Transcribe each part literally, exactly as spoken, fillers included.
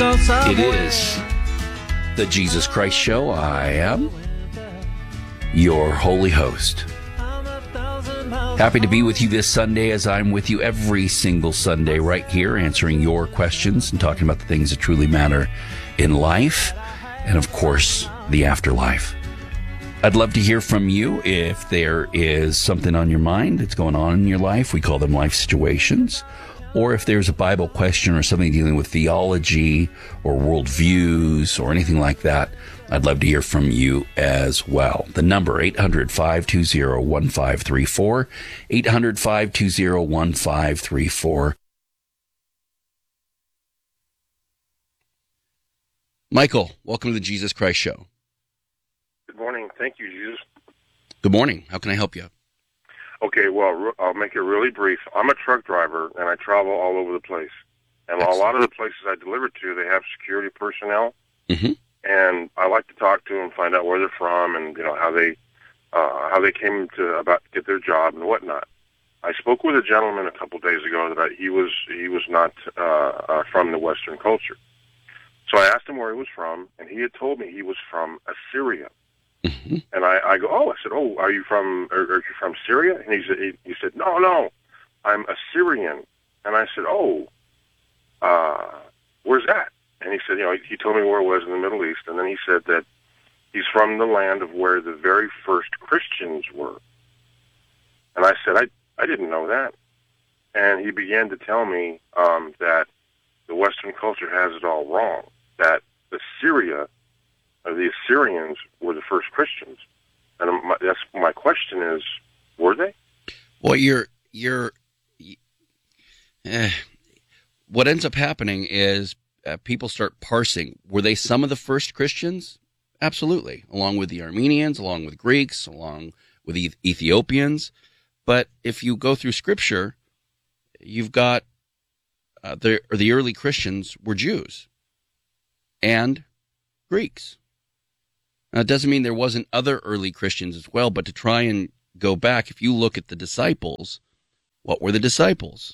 It is the Jesus Christ Show. I am your holy host. Happy to be with you this Sunday, as I'm with you every single Sunday right here, answering your questions and talking about the things that truly matter in life and, of course, the afterlife. I'd love to hear from you if there is something on your mind that's going on in your life. We call them life situations. Or if there's a Bible question or something dealing with theology or worldviews or anything like that, I'd love to hear from you as well. The number, eight hundred, five two zero, one five three four, eight hundred, five two zero, one five three four. Michael, welcome to the Jesus Christ Show. Good morning. Thank you, Jesus. Good morning. How can I help you? Okay, well, I'll make it really brief. I'm a truck driver, and I travel all over the place. And Excellent. A lot of the places I deliver to, they have security personnel. Mm-hmm. And I like to talk to them, find out where they're from, and you know how they uh, how they came to about to get their job and whatnot. I spoke with a gentleman a couple days ago that I, he was he was not uh, uh, from the Western culture. So I asked him where he was from, and he had told me he was from Assyria. Mm-hmm. And I, I go, oh, I said, oh, are you from, are, are you from Syria? And he said, he, he said, no, no, I'm Assyrian. And I said, oh, uh, where's that? And he said, you know, he, he told me where it was in the Middle East. And then he said that he's from the land of where the very first Christians were. And I said, I, I didn't know that. And he began to tell me um, that the Western culture has it all wrong, that Assyria, the Assyrians were the first Christians, and my, that's my question is: were they? Well, you're you're. Eh, what ends up happening is uh, people start parsing. Were they some of the first Christians? Absolutely, along with the Armenians, along with Greeks, along with the Ethiopians. But if you go through Scripture, you've got uh, the the early Christians were Jews and Greeks. Now, it doesn't mean there wasn't other early Christians as well, but to try and go back, if you look at the disciples, what were the disciples?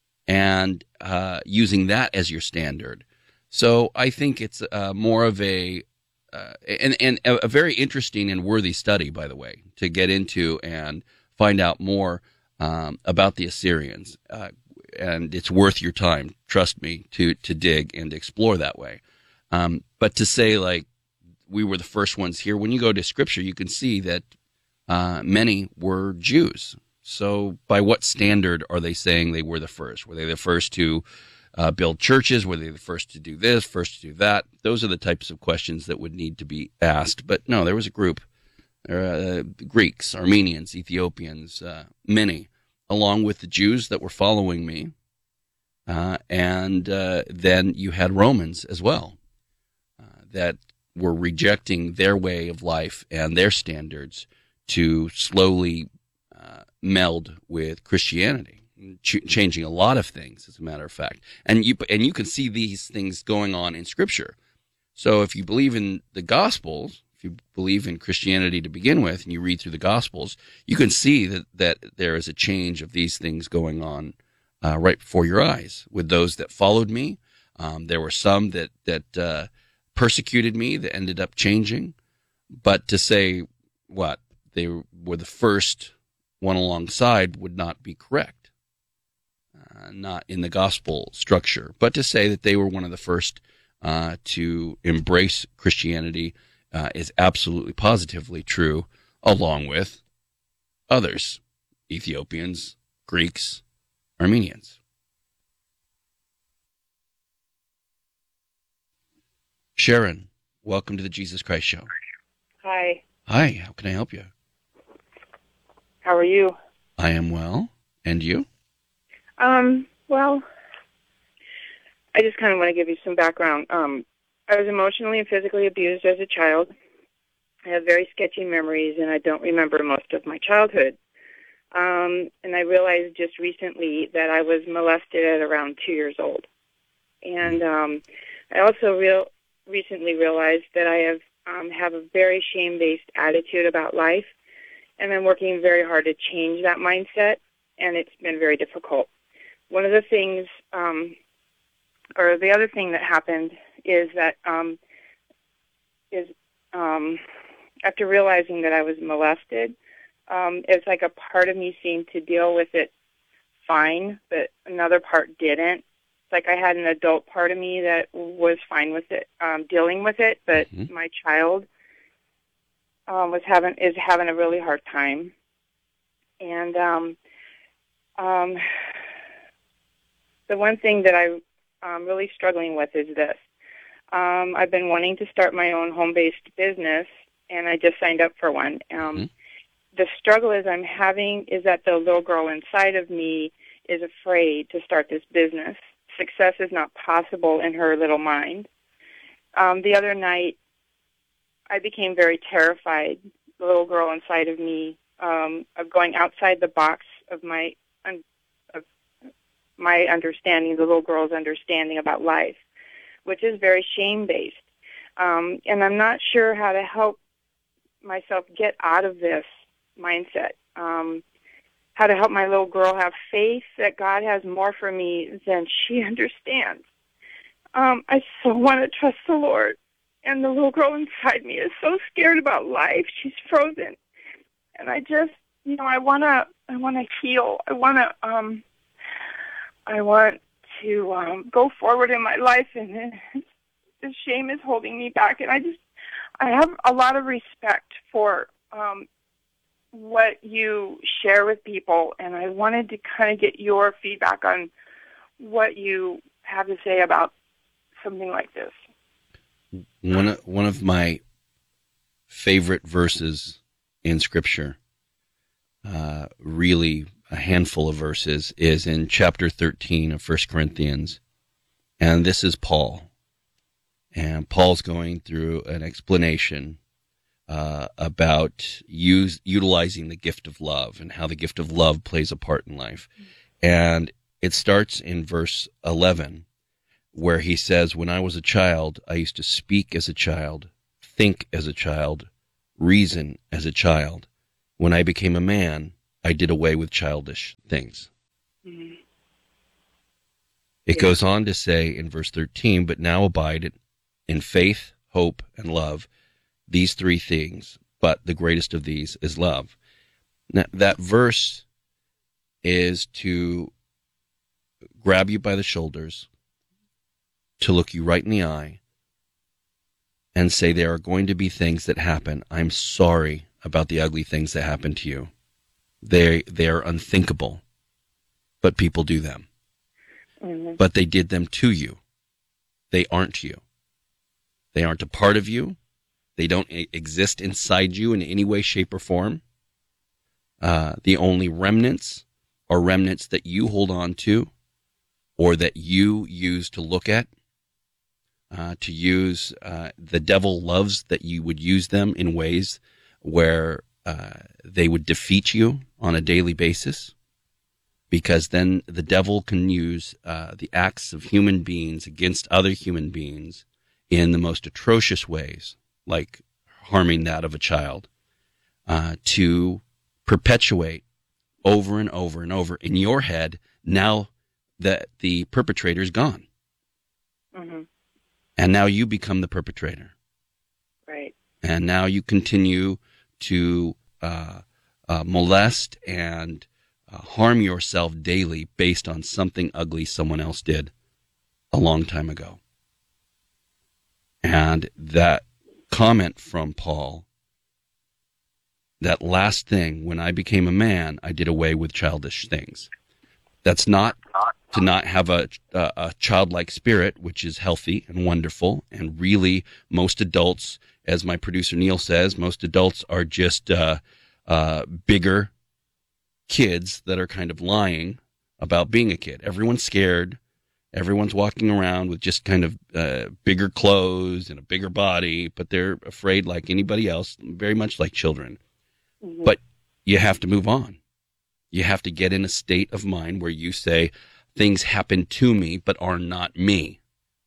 And uh, using that as your standard. So I think it's uh, more of a, uh, and, and a very interesting and worthy study, by the way, to get into and find out more um, about the Assyrians. Uh, and it's worth your time, trust me, to, to dig and explore that way. Um, but to say, like, we were the first ones here. When you go to Scripture, you can see that uh, many were Jews. So by what standard are they saying they were the first? Were they the first to uh, build churches? Were they the first to do this, first to do that? Those are the types of questions that would need to be asked. But no, there was a group, uh, Greeks, Armenians, Ethiopians, uh, many, along with the Jews that were following me. Uh, and uh, then you had Romans as well, uh, that were rejecting their way of life and their standards to slowly uh, meld with Christianity, ch- changing a lot of things, as a matter of fact. And you and you can see these things going on in Scripture. So if you believe in the Gospels, if you believe in Christianity to begin with, and you read through the Gospels, you can see that, that there is a change of these things going on uh, right before your eyes with those that followed me. Um, there were some that, that uh, persecuted me that ended up changing, but to say what they were the first one alongside would not be correct, uh, not in the gospel structure. But to say that they were one of the first uh, to embrace Christianity uh, is absolutely positively true, along with others, Ethiopians, Greeks, Armenians. Sharon, welcome to the Jesus Christ Show. Hi. Hi, how can I help you? How are you? I am well. And you? Um, well, I just kind of want to give you some background. Um, I was emotionally and physically abused as a child. I have very sketchy memories, and I don't remember most of my childhood. Um, and I realized just recently that I was molested at around two years old. And um, I also real recently realized that I have um, have a very shame-based attitude about life, and I'm working very hard to change that mindset, and it's been very difficult. One of the things, um, or the other thing that happened is that um, is um, after realizing that I was molested, um, it's like a part of me seemed to deal with it fine, but another part didn't. It's like I had an adult part of me that was fine with it, um, dealing with it, but mm-hmm. my child um, was having is having a really hard time, and um, um, the one thing that I I'm really struggling with is this. Um, I've been wanting to start my own home-based business, and I just signed up for one. Um, mm-hmm. The struggle is I'm having is that the little girl inside of me is afraid to start this business. Success is not possible in her little mind. Um, the other night, I became very terrified, the little girl inside of me, um, of going outside the box of my of my understanding, the little girl's understanding about life, which is very shame-based. Um, and I'm not sure how to help myself get out of this mindset, um, how to help my little girl have faith that God has more for me than she understands. Um, I so want to trust the Lord, and the little girl inside me is so scared about life. She's frozen. And I just, you know, I want to I want to heal. I want to... Um, I want to um, go forward in my life, and the shame is holding me back. And I just, I have a lot of respect for um, what you share with people, and I wanted to kind of get your feedback on what you have to say about something like this. One of, one of my favorite verses in Scripture, uh, really a handful of verses, is in chapter thirteen of First Corinthians. And this is Paul. And Paul's going through an explanation uh, about use, utilizing the gift of love and how the gift of love plays a part in life. And it starts in verse eleven, where he says, "When I was a child, I used to speak as a child, think as a child, reason as a child. When I became a man, I did away with childish things." Mm-hmm. It yeah. goes on to say in verse thirteen, "But now abide in faith, hope, and love, these three things, but the greatest of these is love." Now, that verse is to grab you by the shoulders, to look you right in the eye, and say, there are going to be things that happen. I'm sorry about the ugly things that happen to you. They they are unthinkable, but people do them. Mm-hmm. But they did them to you. They aren't you. They aren't a part of you. They don't exist inside you in any way, shape, or form. Uh, the only remnants are remnants that you hold on to, or that you use to look at, uh, to use. Uh, the devil loves that you would use them in ways where uh, they would defeat you on a daily basis, because then the devil can use uh, the acts of human beings against other human beings in the most atrocious ways, like harming that of a child, uh, to perpetuate over and over and over in your head now that the perpetrator is gone. Mm-hmm. And now you become the perpetrator. Right. And now you continue to uh, uh, molest and uh, harm yourself daily based on something ugly someone else did a long time ago. And that comment from Paul, that last thing, when I became a man, I did away with childish things. That's not to not have a, a, a childlike spirit, which is healthy and wonderful. And really, most adults, as my producer Neil says, most adults are just uh, uh, bigger kids that are kind of lying about being a kid. Everyone's scared. Everyone's walking around with just kind of uh, bigger clothes and a bigger body, but they're afraid like anybody else, very much like children. Mm-hmm. But you have to move on. You have to get in a state of mind where you say, things happen to me, but are not me.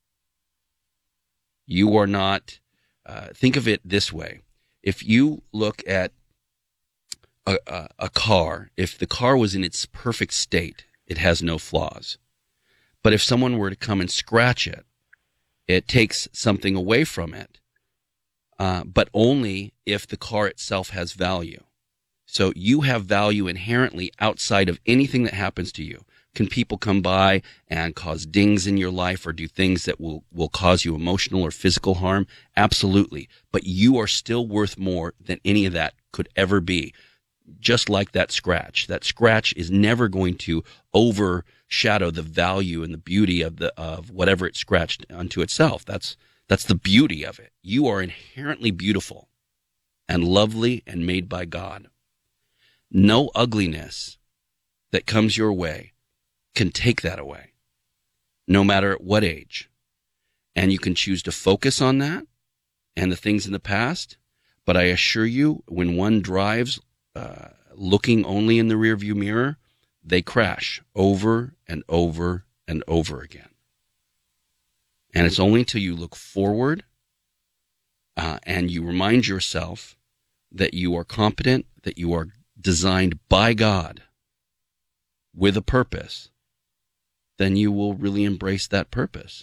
You are not, uh, think of it this way. If you look at a, a, a car, if the car was in its perfect state, it has no flaws. But if someone were to come and scratch it, It takes something away from it, uh, but only if the car itself has value. So you have value inherently outside of anything that happens to you. Can people come by and cause dings in your life or do things that will, will cause you emotional or physical harm? Absolutely. But you are still worth more than any of that could ever be. Just like that scratch. That scratch is never going to overshadow the value and the beauty of the of whatever it scratched unto itself. That's that's the beauty of it. You are inherently beautiful and lovely and made by God. No ugliness that comes your way can take that away, no matter at what age. And you can choose to focus on that and the things in the past. But I assure you, when one drives uh, looking only in the rearview mirror, they crash over and over and over again. And it's only until you look forward uh, and you remind yourself that you are competent, that you are designed by God with a purpose, then you will really embrace that purpose.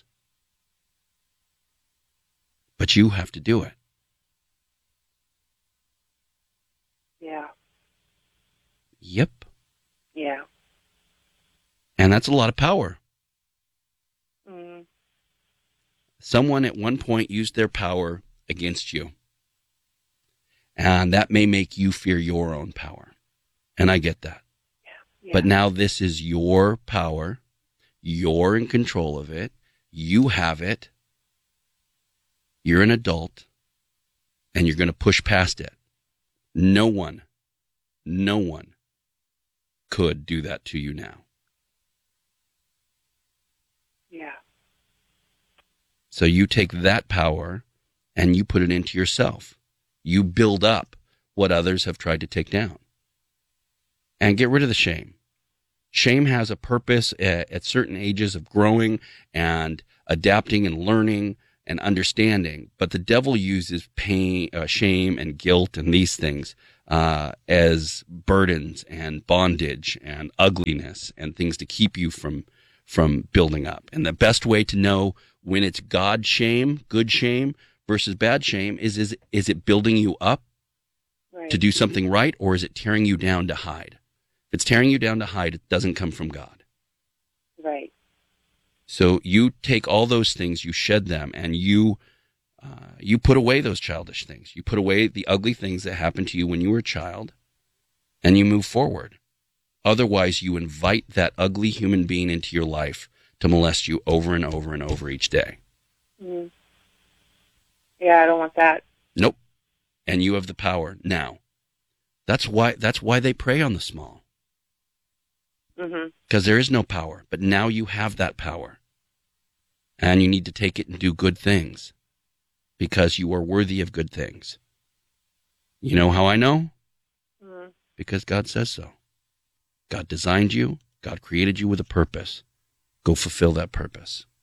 But you have to do it. Yeah. Yep. Yeah. And that's a lot of power. Mm. Someone at one point used their power against you. And that may make you fear your own power. And I get that. Yeah. Yeah. But now this is your power. You're in control of it. You have it. You're an adult. And you're going to push past it. No one, no one could do that to you now. Yeah. So you take that power and you put it into yourself. You build up what others have tried to take down. And get rid of the shame. Shame has a purpose at, at certain ages of growing and adapting and learning and understanding. But the devil uses pain, uh, shame and guilt and these things uh, as burdens and bondage and ugliness and things to keep you from from building up. And the best way to know when it's God shame, good shame, versus bad shame is, is, is it building you up Right. to do something right, or is it tearing you down to hide? If it's tearing you down to hide, it doesn't come from God. Right. So you take all those things, you shed them, and you uh, you put away those childish things. You put away the ugly things that happened to you when you were a child, and you move forward. Otherwise, you invite that ugly human being into your life to molest you over and over and over each day. Mm. Yeah, I don't want that. Nope. And you have the power now. That's why that's why they prey on the small. Mm-hmm. Because there is no power, but now you have that power. And you need to take it and do good things. Because you are worthy of good things. You know how I know? Mm-hmm. Because God says so. God designed you. God created you with a purpose. Go fulfill that purpose.